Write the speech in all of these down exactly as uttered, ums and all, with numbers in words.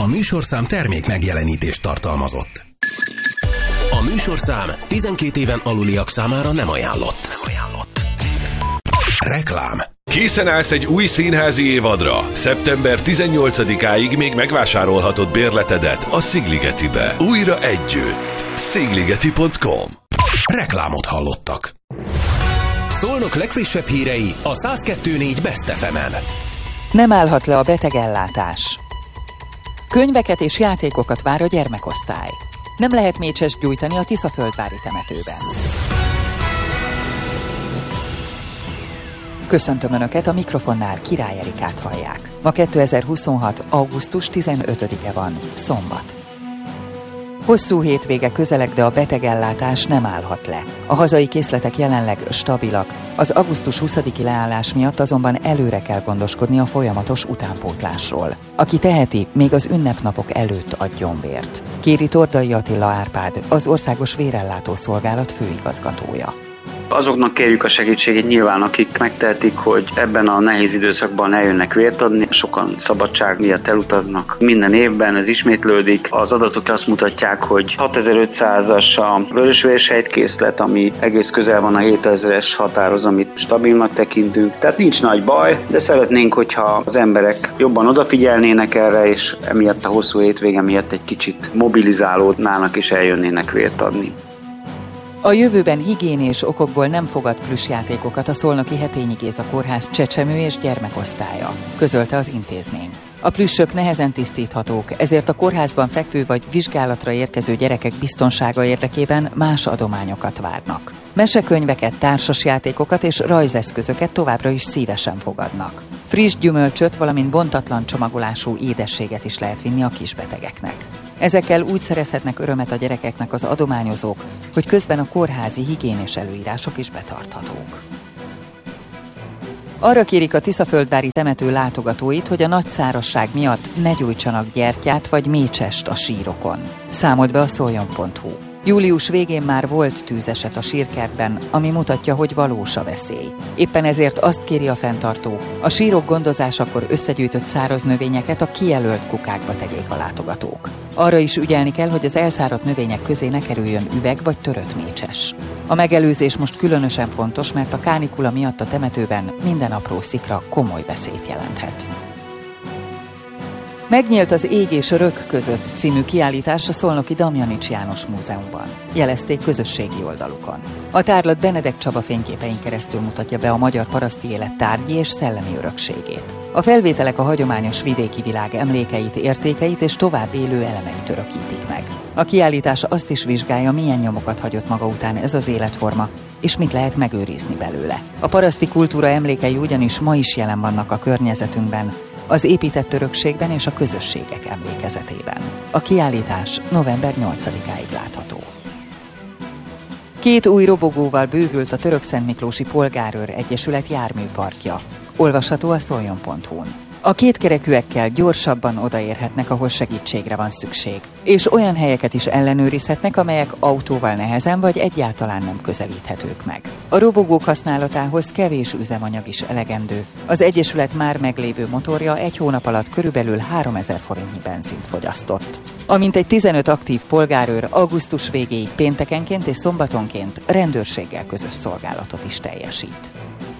műsorszám termék megjelenítést tartalmazott. A műsorszám tizenkét éven aluliak számára nem ajánlott. Nem ajánlott. Reklám. Készen állsz egy új színházi évadra? szeptember tizennyolcadikáig még megvásárolhatod bérletedet a Szigligetibe. Újra együtt. szigligeti pont com. Reklámot hallottak. Szolnok legfrissebb hírei a száz kettő pont négy Best ef emen. Nem állhat le a betegellátás. Könyveket és játékokat vár a gyermekosztály. Nem lehet mécsest gyújtani a Tiszaföldvári temetőben. Köszöntöm Önöket, a mikrofonnál Király Erikát hallják. Ma kétezer-huszonhat. augusztus tizenötödike van, szombat. Hosszú hétvége közeleg, de a betegellátás nem állhat le. A hazai készletek jelenleg stabilak. Az augusztus huszadiki leállás miatt azonban előre kell gondoskodni a folyamatos utánpótlásról. Aki teheti, még az ünnepnapok előtt adjon vért. Kéri Tordai Attila Árpád, az Országos Vérellátó Szolgálat főigazgatója. Azoknak kérjük a segítségét nyilván, akik megtehetik, hogy ebben a nehéz időszakban eljönnek vért adni. Sokan szabadság miatt elutaznak. Minden évben ez ismétlődik. Az adatok azt mutatják, hogy hatezer-ötszázas a vörösvérsejtkészlet, ami egész közel van a hétezres határhoz, amit stabilnak tekintünk. Tehát nincs nagy baj, de szeretnénk, hogyha az emberek jobban odafigyelnének erre, és emiatt a hosszú hétvége miatt egy kicsit mobilizálódnának és eljönnének vért adni. A jövőben higiénés okokból nem fogad plüssjátékokat a Szolnoki Hetényi Géza Kórház csecsemő és gyermekosztálya, közölte az intézmény. A plüssök nehezen tisztíthatók, ezért a kórházban fekvő vagy vizsgálatra érkező gyerekek biztonsága érdekében más adományokat várnak. Mesekönyveket, társasjátékokat és rajzeszközöket továbbra is szívesen fogadnak. Friss gyümölcsöt, valamint bontatlan csomagolású édességet is lehet vinni a kisbetegeknek. Ezekkel úgy szerezhetnek örömet a gyerekeknek az adományozók, hogy közben a kórházi higiénés előírások is betarthatók. Arra kérik a Tiszaföldvári temető látogatóit, hogy a nagy szárazság miatt ne gyújtsanak gyertyát vagy mécsest a sírokon. Számolt be a szoljon pont hu. Július végén már volt tűzeset a sírkertben, ami mutatja, hogy valós a veszély. Éppen ezért azt kéri a fenntartó, a sírok gondozásakor összegyűjtött száraz növényeket a kijelölt kukákba tegyék a látogatók. Arra is ügyelni kell, hogy az elszáradt növények közé ne kerüljön üveg vagy törött mécses. A megelőzés most különösen fontos, mert a kánikula miatt a temetőben minden apró szikra komoly veszélyt jelenthet. Megnyílt az Ég és Rök között című kiállítás a szolnoki Damjanics János Múzeumban, jelezték közösségi oldalukon. A tárlat Benedek Csaba fényképein keresztül mutatja be a magyar paraszti élet tárgyi és szellemi örökségét. A felvételek a hagyományos vidéki világ emlékeit, értékeit és tovább élő elemeit örökítik meg. A kiállítás azt is vizsgálja, milyen nyomokat hagyott maga után ez az életforma, és mit lehet megőrizni belőle. A paraszti kultúra emlékei ugyanis ma is jelen vannak a környezetünkben, az épített örökségben és a közösségek emlékezetében. A kiállítás november nyolcadikáig látható. Két új robogóval bővült a Törökszentmiklósi Polgárőr Egyesület járműparkja. Olvasható a szoljon pont hu-n. A kétkerekűekkel gyorsabban odaérhetnek, ahol segítségre van szükség, és olyan helyeket is ellenőrizhetnek, amelyek autóval nehezen vagy egyáltalán nem közelíthetők meg. A robogók használatához kevés üzemanyag is elegendő. Az Egyesület már meglévő motorja egy hónap alatt körülbelül háromezer forintnyi benzint fogyasztott. A mintegy tizenöt aktív polgárőr augusztus végéig péntekenként és szombatonként rendőrséggel közös szolgálatot is teljesít.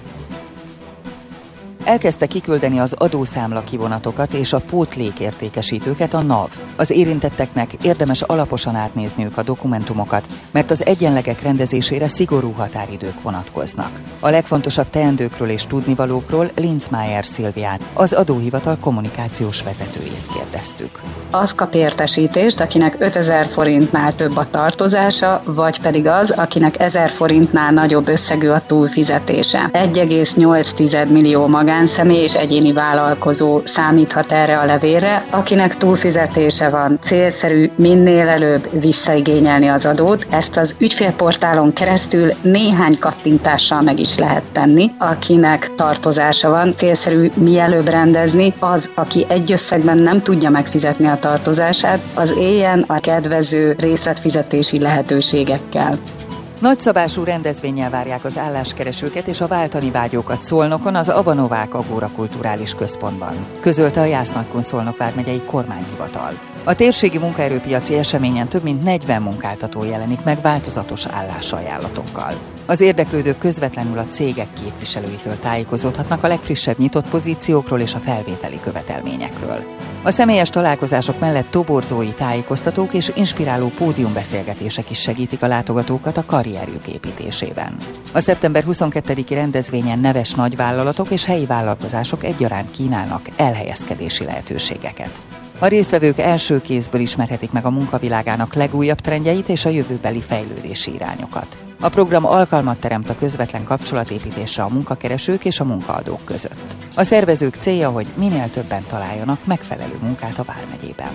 Elkezdte kiküldeni az adószámla kivonatokat és a pótlékértékesítőket a NAV. Az érintetteknek érdemes alaposan átnézniük a dokumentumokat, mert az egyenlegek rendezésére szigorú határidők vonatkoznak. A legfontosabb teendőkről és tudnivalókról Linzmeier Szilviát, az adóhivatal kommunikációs vezetőjét kérdeztük. Az kap értesítést, akinek ötezer forintnál több a tartozása, vagy pedig az, akinek ezer forintnál nagyobb összegű a túlfizetése. egy egész nyolc millió magánszemély és egyéni vállalkozó számíthat erre a levélre, akinek túlfizetése van. Célszerű minél előbb visszaigényelni az adót. Ezt az ügyfélportálon keresztül néhány kattintással meg is lehet tenni. Akinek tartozása van, célszerű mielőbb rendezni. Az, aki egy összegben nem tudja megfizetni a tartozását, az éljen a kedvező részletfizetési lehetőségekkel. Nagyszabású rendezvénnyel várják az álláskeresőket és a váltani vágyókat Szolnokon, az Abanovák Agóra Kulturális Központban, közölte a Jász-Nagykun Szolnok vármegyei kormányhivatal. A térségi munkaerőpiaci eseményen több mint negyven munkáltató jelenik meg változatos állásajánlatokkal. Az érdeklődők közvetlenül a cégek képviselőitől tájékozódhatnak a legfrissebb nyitott pozíciókról és a felvételi követelményekről. A személyes találkozások mellett toborzói tájékoztatók és inspiráló pódiumbeszélgetések is segítik a látogatókat a karrierjük építésében. A szeptember huszonkettediki rendezvényen neves nagyvállalatok és helyi vállalkozások egyaránt kínálnak elhelyezkedési lehetőségeket. A résztvevők első kézből ismerhetik meg a munkavilágának legújabb trendjeit és a jövőbeli fejlődési irányokat. A program alkalmat teremt a közvetlen kapcsolatépítésre a munkakeresők és a munkaadók között. A szervezők célja, hogy minél többen találjanak megfelelő munkát a vármegyében.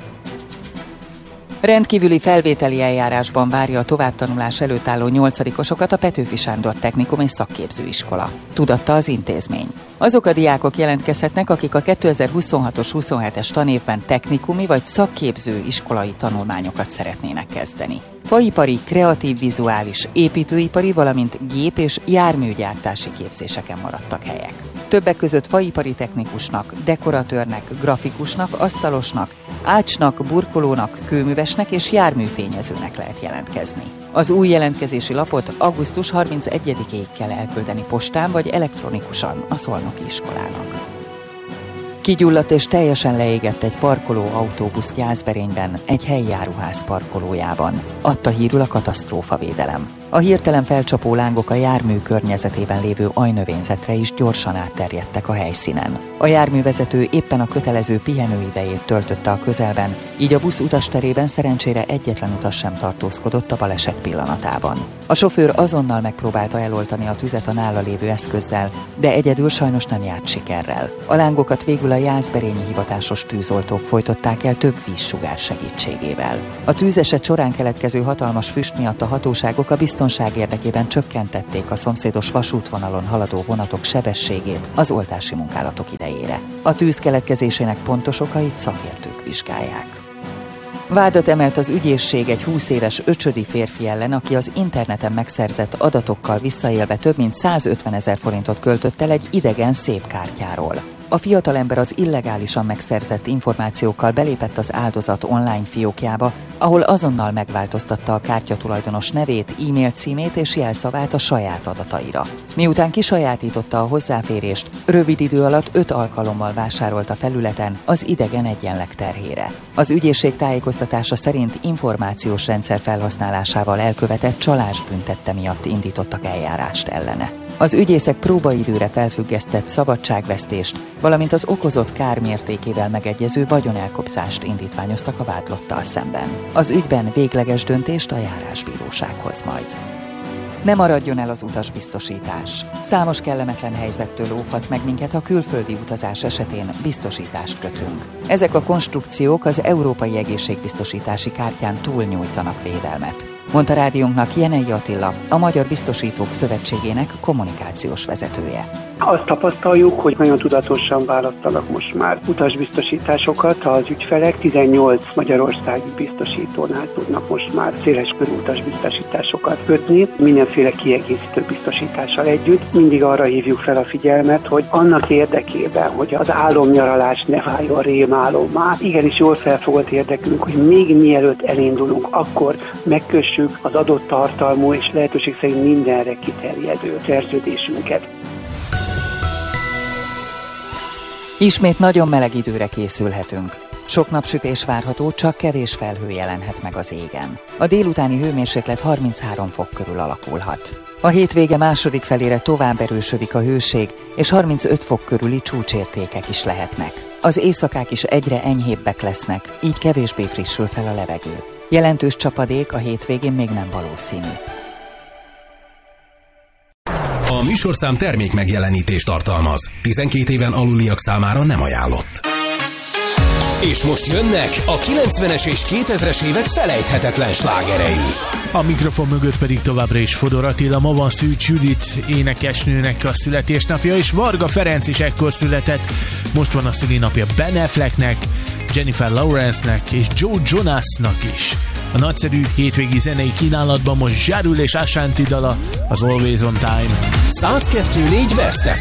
Rendkívüli felvételi eljárásban várja a továbbtanulás előtt álló nyolcadikosokat a Petőfi Sándor Technikum és Szakképzőiskola, tudatta az intézmény. Azok a diákok jelentkezhetnek, akik a kétezer-huszonhatos huszonhetes tanévben technikumi vagy szakképző iskolai tanulmányokat szeretnének kezdeni. Faipari, kreatív vizuális, építőipari, valamint gép- és járműgyártási képzéseken maradtak helyek. Többek között faipari technikusnak, dekoratőrnek, grafikusnak, asztalosnak, ácsnak, burkolónak, kőművesnek és járműfényezőnek lehet jelentkezni. Az új jelentkezési lapot augusztus harmincegyedikéig kell elküldeni postán vagy elektronikusan a szolnoki iskolának. Kigyulladt és teljesen leégett egy parkoló autóbusz Jászberényben, egy helyi áruház parkolójában, adta hírül a katasztrófavédelem. A hirtelen felcsapó lángok a jármű környezetében lévő ajnövényzetre is gyorsan átterjedtek a helyszínen. A járművezető éppen a kötelező pihenőidejét töltötte a közelben, így a busz utasterében szerencsére egyetlen utas sem tartózkodott a baleset pillanatában. A sofőr azonnal megpróbálta eloltani a tüzet a nála lévő eszközzel, de egyedül sajnos nem járt sikerrel. A lángokat végül a jászberényi hivatásos tűzoltók folytották el több vízsugár segítségével. A tűzeset során keletkező hatalmas füst miatt a hatóságok a biztonság érdekében csökkentették a szomszédos vasútvonalon haladó vonatok sebességét az oltási munkálatok idejére. A tűz keletkezésének pontos okait szakértők vizsgálják. Vádat emelt az ügyészség egy húsz éves öcsödi férfi ellen, aki az interneten megszerzett adatokkal visszaélve több mint százötvenezer forintot költött el egy idegen szépkártyáról. A fiatalember az illegálisan megszerzett információkkal belépett az áldozat online fiókjába, ahol azonnal megváltoztatta a kártya tulajdonos nevét, e-mail címét és jelszavát a saját adataira. Miután kisajátította a hozzáférést, rövid idő alatt öt alkalommal vásárolt a felületen az idegen egyenleg terhére. Az ügyészség tájékoztatása szerint információs rendszer felhasználásával elkövetett csalás büntette miatt indítottak eljárást ellene. Az ügyészek próbaidőre felfüggesztett szabadságvesztést, valamint az okozott kár mértékével megegyező vagyonelkobzást indítványoztak a vádlottal szemben. Az ügyben végleges döntést a járásbíróság hoz majd. Ne maradjon el az utasbiztosítás. Számos kellemetlen helyzettől óvhat meg minket, a külföldi utazás esetén biztosítást kötünk. Ezek a konstrukciók az Európai Egészségbiztosítási Kártyán túlnyújtanak védelmet, mondta rádiónknak Jenei Attila, a Magyar Biztosítók Szövetségének kommunikációs vezetője. Azt tapasztaljuk, hogy nagyon tudatosan választanak most már utasbiztosításokat az ügyfelek. tizennyolc magyarországi biztosítónál tudnak most már széleskörű utasbiztosításokat kötni, mindenféle kiegészítő biztosítással együtt. Mindig arra hívjuk fel a figyelmet, hogy annak érdekében, hogy az álomnyaralás ne váljon rémálommá, igenis jól felfogott érdekünk, hogy még mielőtt elindulunk, akkor megkössük az adott tartalmú és lehetőség szerint mindenre kiterjedő szerződésünket. Ismét nagyon meleg időre készülhetünk. Sok napsütés várható, csak kevés felhő jelenhet meg az égen. A délutáni hőmérséklet harminchárom fok körül alakulhat. A hétvége második felére tovább erősödik a hőség, és harmincöt fok körüli csúcsértékek is lehetnek. Az éjszakák is egyre enyhébbek lesznek, így kevésbé frissül fel a levegő. Jelentős csapadék a hétvégén még nem valószínű. A műsorszám termék megjelenítést tartalmaz. tizenkét éven aluliak számára nem ajánlott. És most jönnek a kilencvenes és kétezres évek felejthetetlen slágerei. A mikrofon mögött pedig továbbra is Fodor Attila. Ma van Szűcs Judit énekesnőnek a születésnapja, és Varga Ferenc is ekkor született. Most van a szülinapja Ben Afflecknek, Jennifer Lawrence-nek és Joe Jonasnak is. A nagyszerű hétvégi zenei kínálatban most Zsárul és Ashanti dala, az Always on Time. száz kettő négy West ef